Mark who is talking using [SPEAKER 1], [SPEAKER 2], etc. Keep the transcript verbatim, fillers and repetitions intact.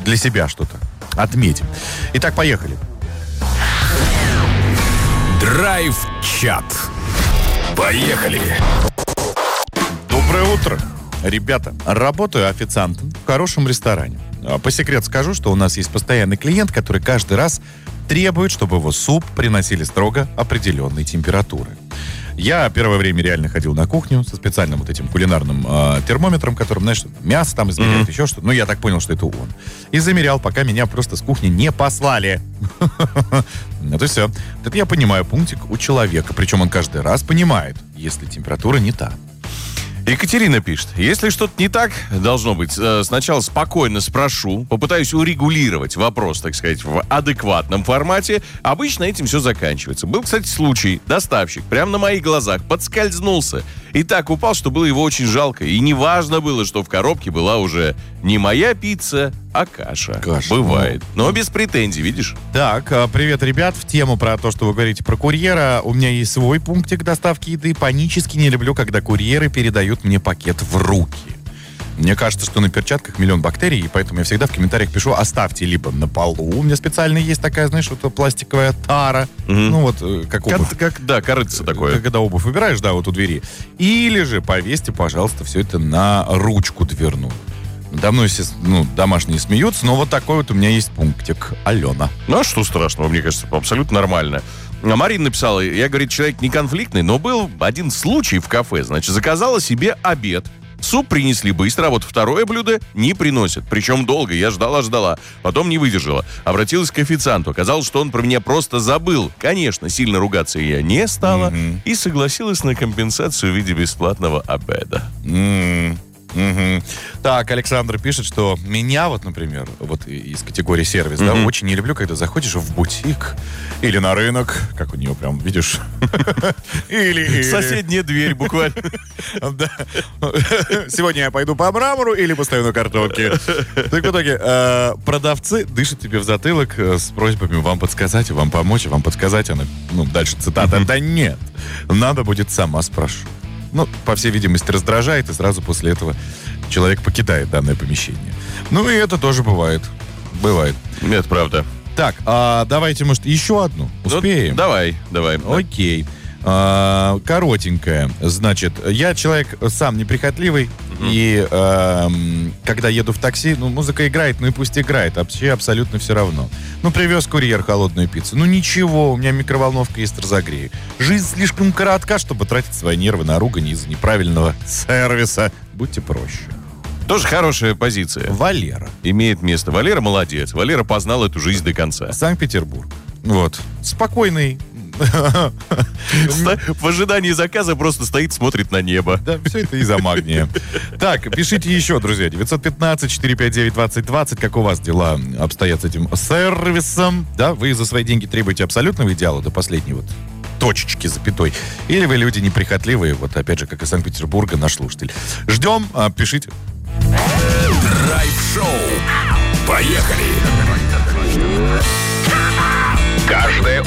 [SPEAKER 1] для себя что-то отметим. Итак, поехали.
[SPEAKER 2] Драйв-чат. Поехали.
[SPEAKER 1] Доброе утро. Ребята, работаю официантом в хорошем ресторане. По секрету скажу, что у нас есть постоянный клиент, который каждый раз требует, чтобы его суп приносили строго определенной температуры. Я первое время реально ходил на кухню со специальным вот этим кулинарным э, термометром, которым, знаешь, мясо там измеряет, mm-hmm. еще что-то. Ну, я так понял, что это он. И замерял, пока меня просто с кухни не послали. Это все. Это я понимаю пунктик у человека. Причем он каждый раз понимает, если температура не та.
[SPEAKER 3] Екатерина пишет, если что-то не так, должно быть, сначала спокойно спрошу, попытаюсь урегулировать вопрос, так сказать, в адекватном формате. Обычно этим все заканчивается. Был, кстати, случай. Доставщик прямо на моих глазах подскользнулся и так упал, что было его очень жалко. И неважно было, что в коробке была уже не моя пицца, а каша.
[SPEAKER 1] Каша.
[SPEAKER 3] Бывает. Но без претензий, видишь?
[SPEAKER 1] Так, привет, ребят. В тему про то, что вы говорите про курьера. У меня есть свой пунктик доставки еды. Панически не люблю, когда курьеры передают мне пакет в руки. Мне кажется, что на перчатках миллион бактерий, и поэтому я всегда в комментариях пишу: оставьте либо на полу. У меня специально есть такая, знаешь, вот пластиковая тара. Угу. Ну вот, как обувь.
[SPEAKER 3] Как, как, да, корыце такое.
[SPEAKER 1] Когда обувь выбираешь, да, вот у двери. Или же повесьте, пожалуйста, все это на ручку дверную. Давно, ну, домашние смеются, но вот такой вот у меня есть пунктик. Алена.
[SPEAKER 3] Ну, а что страшного? Мне кажется, абсолютно нормально. А Марина написала, я, говорит, человек не конфликтный, но был один случай в кафе. Значит, заказала себе обед. Суп принесли быстро, а вот второе блюдо не приносят. Причем долго. Я ждала-ждала. Потом не выдержала. Обратилась к официанту. Оказалось, что он про меня просто забыл. Конечно, сильно ругаться я не стала. Mm-hmm. И согласилась на компенсацию в виде бесплатного обеда.
[SPEAKER 1] Mm-hmm. Угу. Так, Александр пишет, что меня вот, например, вот из категории сервис, mm-hmm. да, очень не люблю, когда заходишь в бутик или на рынок, как у нее прям, видишь, или...
[SPEAKER 3] Соседняя дверь буквально.
[SPEAKER 1] Сегодня я пойду по мрамору или постою на картонке. Так в итоге продавцы дышат тебе в затылок с просьбами вам подсказать, вам помочь, вам подсказать. Она, ну, дальше цитата. Да нет, надо будет сама спрошу. Ну, по всей видимости, раздражает, и сразу после этого человек покидает данное помещение. Ну, и это тоже бывает. Бывает.
[SPEAKER 3] Нет, правда.
[SPEAKER 1] Так, а давайте, может, еще одну успеем?
[SPEAKER 3] Ну, давай, давай.
[SPEAKER 1] Окей. А, коротенькая. Значит, я человек сам неприхотливый, mm-hmm. и а, когда еду в такси, ну, музыка играет, ну и пусть играет, вообще абсолютно все равно. Ну, привез курьер холодную пиццу. Ну, ничего, у меня микроволновка есть, разогрею. Жизнь слишком коротка, чтобы тратить свои нервы на ругань из-за неправильного сервиса. Будьте проще.
[SPEAKER 3] Тоже хорошая позиция.
[SPEAKER 1] Валера.
[SPEAKER 3] Имеет место. Валера молодец. Валера познал эту жизнь до конца.
[SPEAKER 1] Санкт-Петербург. Вот. Спокойный.
[SPEAKER 3] В ожидании заказа просто стоит, смотрит на небо.
[SPEAKER 1] Да, все это из-за магния. Так, пишите еще, друзья. девятьсот пятнадцать четыреста пятьдесят девять двадцать двадцать. Как у вас дела обстоят с этим сервисом? Да, вы за свои деньги требуете абсолютного идеала до последней вот точечки, запятой. Или вы люди неприхотливые, вот опять же, как из Санкт-Петербурга, наш слушатель. Ждем, а, пишите.
[SPEAKER 2] Драйв-шоу. Поехали! Каждое